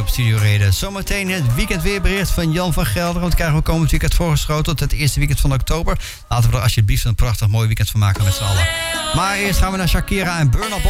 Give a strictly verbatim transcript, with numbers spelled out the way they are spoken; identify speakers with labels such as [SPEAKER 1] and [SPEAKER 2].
[SPEAKER 1] Studio Reden. Zometeen het weekendweerbericht van Jan van Gelder. Want we krijgen we komend weekend voorgeschoteld. Het eerste weekend van oktober. Laten we er alsjeblieft een prachtig mooi weekend van maken met z'n allen. Maar eerst gaan we naar Shakira en Burna Boy.